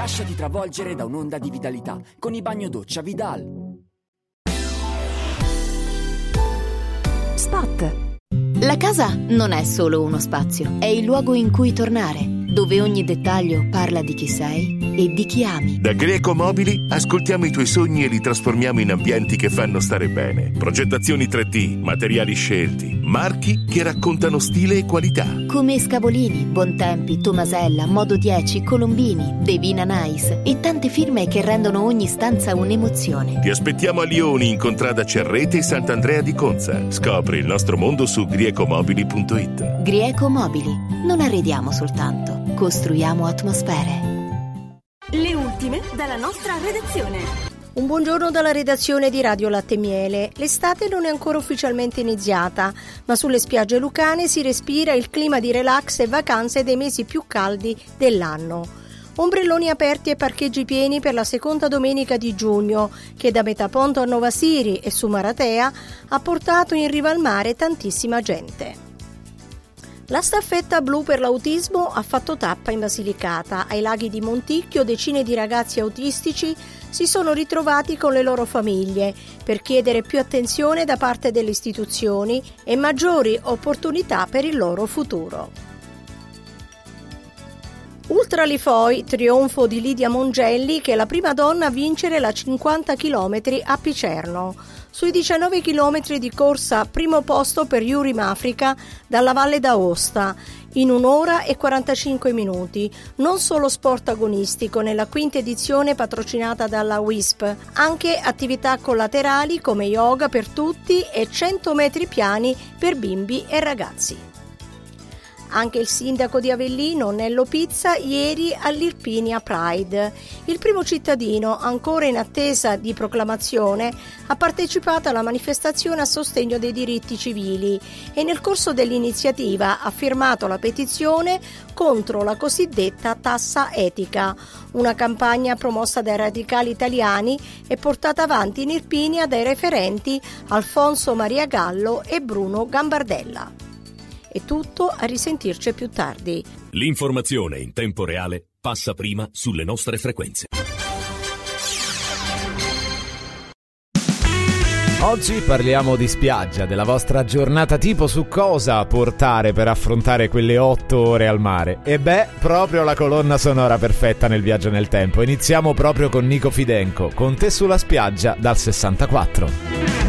Lasciati travolgere da un'onda di vitalità con i bagno doccia Vidal. Spot. La casa non è solo uno spazio, è il luogo in cui tornare, dove ogni dettaglio parla di chi sei e di chi ami. Da Greco Mobili ascoltiamo i tuoi sogni e li trasformiamo in ambienti che fanno stare bene. Progettazioni 3D, materiali scelti, marchi che raccontano stile e qualità. Come Scavolini, Bontempi, Tomasella, Modo 10, Colombini, Devina Nice e tante firme che rendono ogni stanza un'emozione. Ti aspettiamo a Lioni in contrada Cerrete e Sant'Andrea di Conza. Scopri il nostro mondo su griecomobili.it. Grieco Mobili. Non arrediamo soltanto, costruiamo atmosfere. Le ultime dalla nostra redazione. Un buongiorno dalla redazione di Radio Latte Miele. L'estate non è ancora ufficialmente iniziata, ma sulle spiagge lucane si respira il clima di relax e vacanze dei mesi più caldi dell'anno. Ombrelloni aperti e parcheggi pieni per la seconda domenica di giugno, che da Metaponto a Nova Siri e su Maratea ha portato in riva al mare tantissima gente. La staffetta blu per l'autismo ha fatto tappa in Basilicata. Ai laghi di Monticchio decine di ragazzi autistici si sono ritrovati con le loro famiglie per chiedere più attenzione da parte delle istituzioni e maggiori opportunità per il loro futuro. Ultra Lifoi, trionfo di Lidia Mongelli, che è la prima donna a vincere la 50 km a Picerno. Sui 19 km di corsa, primo posto per Yurim Africa dalla Valle d'Aosta, in 1 ora e 45 minuti. Non solo sport agonistico nella quinta edizione patrocinata dalla WISP, anche attività collaterali come yoga per tutti e 100 metri piani per bimbi e ragazzi. Anche il sindaco di Avellino, Nello Pizza, ieri all'Irpinia Pride. Il primo cittadino, ancora in attesa di proclamazione, ha partecipato alla manifestazione a sostegno dei diritti civili e nel corso dell'iniziativa ha firmato la petizione contro la cosiddetta tassa etica, una campagna promossa dai radicali italiani e portata avanti in Irpinia dai referenti Alfonso Maria Gallo e Bruno Gambardella. È tutto, a risentirci più tardi. L'informazione in tempo reale passa prima sulle nostre frequenze. Oggi parliamo di spiaggia, della vostra giornata tipo, su cosa portare per affrontare quelle 8 ore al mare. E proprio la colonna sonora perfetta nel viaggio nel tempo. Iniziamo proprio con Nico Fidenco, con te sulla spiaggia dal 64.